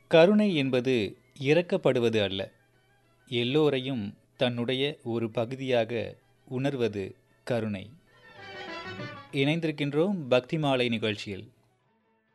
கருணை என்பது இரக்கப்படுவது அல்ல, எல்லோரையும் தன்னுடைய ஒரு பகுதியாக உணர்வது கருணை. இணைந்திருக்கின்றோம் பக்தி மாலை நிகழ்ச்சியில்.